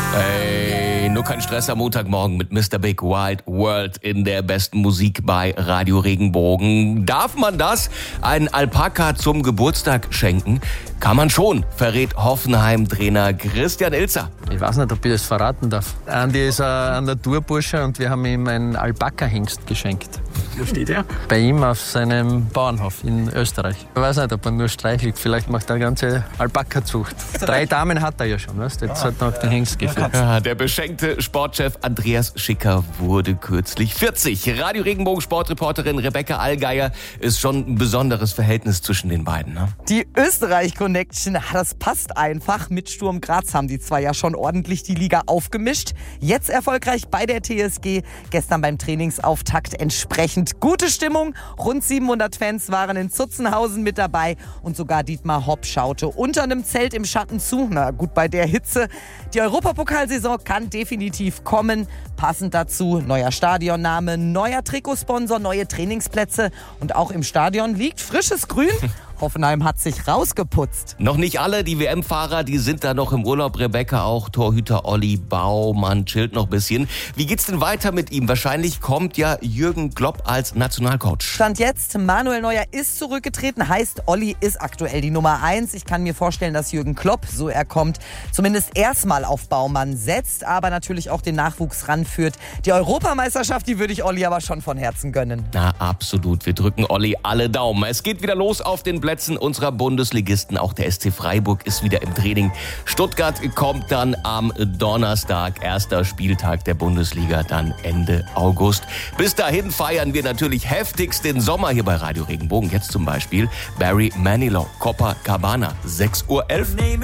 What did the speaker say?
Hey, nur kein Stress am Montagmorgen mit Mr. Big Wild World in der besten Musik bei Radio Regenbogen. Darf man das? Einen Alpaka zum Geburtstag schenken? Kann man schon, verrät Hoffenheim-Trainer Christian Ilzer. Ich weiß nicht, ob ich das verraten darf. Andi ist ein Naturbursche und wir haben ihm einen Alpaka-Hengst geschenkt. Wo steht er? Bei ihm auf seinem Bauernhof in Österreich. Ich weiß nicht, ob er nur streichelt. Vielleicht macht er eine ganze Alpaka-Zucht. 3 Damen hat er ja schon, weißt du? Jetzt hat noch den Hengst gefehlt. Ja, der beschenkte Sportchef Andreas Schicker wurde kürzlich 40. Radio Regenbogen Sportreporterin Rebecca Allgeier ist schon ein besonderes Verhältnis zwischen den beiden. Ne? Die Österreich-Connection, das passt einfach. Mit Sturm Graz haben die zwei ja schon ordentlich die Liga aufgemischt. Jetzt erfolgreich bei der TSG. Gestern beim Trainingsauftakt entsprechend gute Stimmung. Rund 700 Fans waren in Zutzenhausen mit dabei. Und sogar Dietmar Hopp schaute unter einem Zelt im Schatten zu. Na gut, bei der Hitze. Die Europapokalsaison kann definitiv kommen. Passend dazu neuer Stadionname, neuer Trikotsponsor, neue Trainingsplätze. Und auch im Stadion liegt frisches Grün. Hoffenheim hat sich rausgeputzt. Noch nicht alle, die WM-Fahrer, die sind da noch im Urlaub. Rebecca auch, Torhüter Olli Baumann chillt noch ein bisschen. Wie geht's denn weiter mit ihm? Wahrscheinlich kommt ja Jürgen Klopp als Nationalcoach. Stand jetzt, Manuel Neuer ist zurückgetreten, heißt Olli ist aktuell die Nummer 1. Ich kann mir vorstellen, dass Jürgen Klopp, so er kommt, zumindest erstmal auf Baumann setzt, aber natürlich auch den Nachwuchs ranführt. Die Europameisterschaft, die würde ich Olli aber schon von Herzen gönnen. Na, absolut. Wir drücken Olli alle Daumen. Es geht wieder los auf den Plätzen unserer Bundesligisten. Auch der SC Freiburg ist wieder im Training. Stuttgart kommt dann am Donnerstag, erster Spieltag der Bundesliga, dann Ende August. Bis dahin feiern wir natürlich heftigst den Sommer hier bei Radio Regenbogen. Jetzt zum Beispiel Barry Manilow, Copacabana, 6:11 Uhr.